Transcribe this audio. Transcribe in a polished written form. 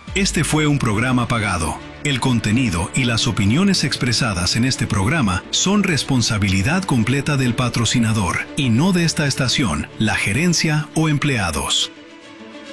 Este fue un programa pagado. El contenido y las opiniones expresadas en este programa son responsabilidad completa del patrocinador y no de esta estación, la gerencia o empleados.